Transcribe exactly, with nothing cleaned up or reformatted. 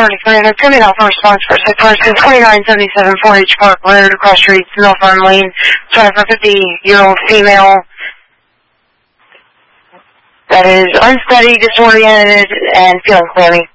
County Commander, coming out for response for site person twenty-nine seventy-seven four H Park Road, across street, Mill Farm Lane, driver fifty-year-old female that is unsteady, disoriented, and feeling clammy.